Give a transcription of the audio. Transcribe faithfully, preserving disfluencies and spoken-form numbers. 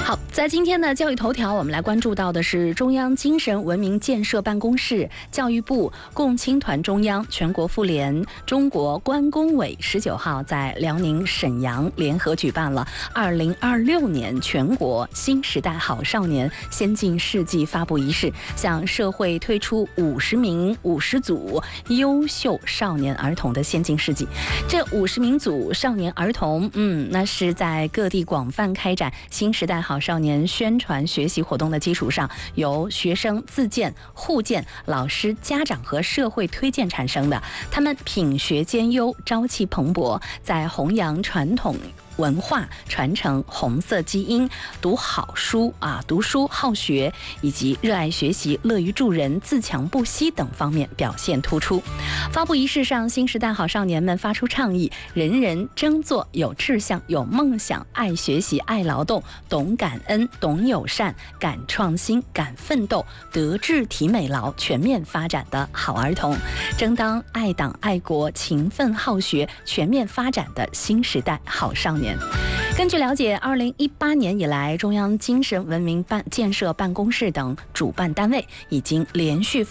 好，在今天的教育头条，我们来关注到的是中央精神文明建设办公室、教育部、共青团中央、全国妇联、中国关工委十九号在辽宁沈阳联合举办了二零二六年全国新时代好少年先进事迹发布仪式，向社会推出五十名五十组优秀少年儿童的先进事迹。这五十名组少年儿童，嗯，那是在各地广泛开展新时代好少年宣传学习活动的基础上，由学生自荐、互荐、老师、家长和社会推荐产生的。他们品学兼优，朝气蓬勃，在弘扬传统文化、传承红色基因、读好书啊、读书好学以及热爱学习、乐于助人、自强不息等方面表现突出。发布仪式上，新时代好少年们发出倡议：人人争做有志向、有梦想、爱学习、爱劳动、懂感恩、懂友善、敢创新、敢奋斗、德智体美劳全面发展的好儿童，争当爱党爱国、勤奋好学、全面发展的新时代好少年。根据了解，二零一八年以来，中央精神文明办建设办公室等主办单位已经连续